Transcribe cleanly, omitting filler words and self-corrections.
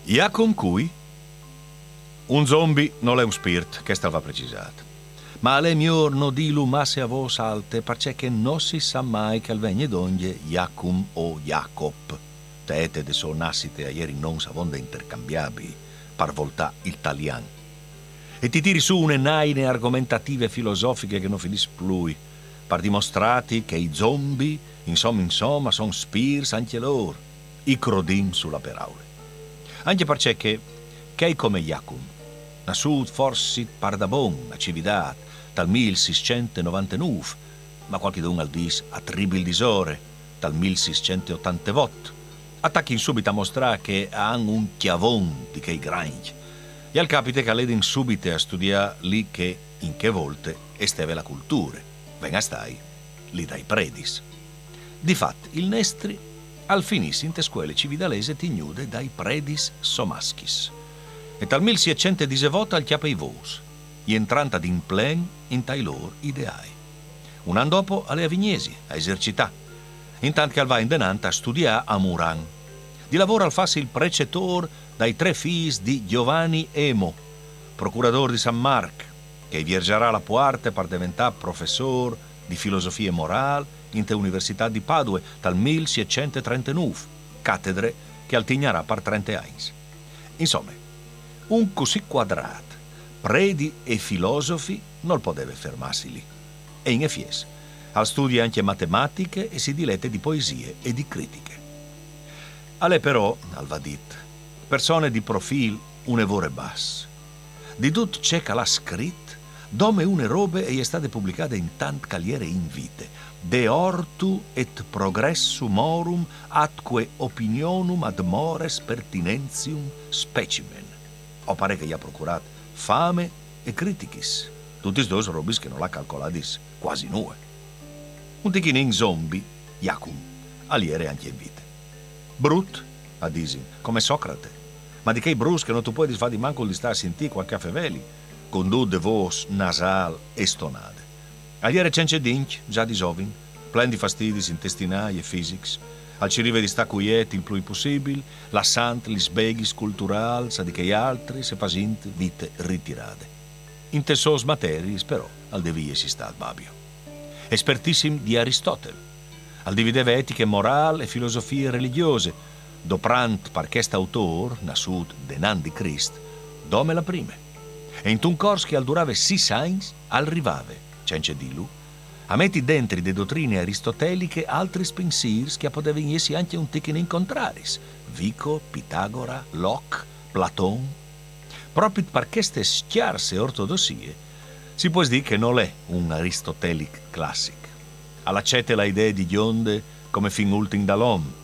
Iacum cui? Un zombie non è un spirit, che stava precisato. Ma le miglior no dilu masse a voce alte, perché non si sa mai che al vegne d'ogni Iacum o Jacob. Tete de so nascite a ieri non savonde intercambiabili, par voltà italian. E ti tiri su une naine argomentative filosofiche che non finis plui, par dimostrati che i zombie, insomma, son spirs anche loro, i crodim sulla paraule. Anche perché che è come Iacum, nascut forsi par da bon, a cividat, dal 1699, ma qualche d'un al dis a tribil disore, dal 1688. Attacchi subito a mostrare che han un chiavon di che i granchi. E al capite che ledin subite a studiare lì che, in che volte, esteve la cultura. Venga stai, lì dai predis. Difatti, il Nestri, al finis in te scuole cividalese tignude dai predis somaschis. E dal 1619 al chiapa i vos, e entranta in plen in tai lor ideai. Un anno dopo alle Avignesi, a esercità, intanto che al va in denanta a studiare a Muran. Di lavoro al fassi il precettor dai tre figli di Giovanni Emo, procurador di San Marc, che viaggerà la Puarte per diventare professor di filosofia morale in te Università di Padue dal 1639, cattedre che altignerà per 30 anni. Insomma, un così quadrato, predi e filosofi non poteva fermarsi lì. E in effies, al studia anche matematiche e si dilette di poesie e di critiche. Ale però, al vadit, persone di profil un'evore bass. Di tutto c'è che l'ha scritto, dome une robe e è state pubblicate in tant caliere in vite, de ortu et progressu morum atque opinionum ad mores pertinentium specimen. O pare che gli ha procurato fame e critichis, tutti dos robis che non l'ha calcoladis quasi nue. Un tichinin zombie, Iacum, aliere anche in vite. Brut, a disin, come Socrate, ma di che brus che non tu puoi disfare di manco di star a sentire qualche feveli, con due de vos nasal e stonade. Aliere cence dinch, già di sovin, plen di fastidis intestinali e fisics, al ci rive di sta quiet il più possibile, lassant li sbeghis cultural, sa di che altri se fasint vite ritirate. In tessos materis, però, al devie si sta al babio. Espertissim di Aristotele, al divideva etiche moral e filosofie religiose, doprant par quest autor, nasut denan di Crist, dome la prime. E in un cors che al durave 6 anni, al rivave, cence dilu, a metti dentri de dottrine aristoteliche altri pensiers che potevan essi anche un tichin in contraris, Vico, Pitagora, Locke, Platon. Proprio per queste schiarse ortodossie, si può dire che non è un aristotelic classic. All'accette la idea di Gionde come fin ultim dall'om,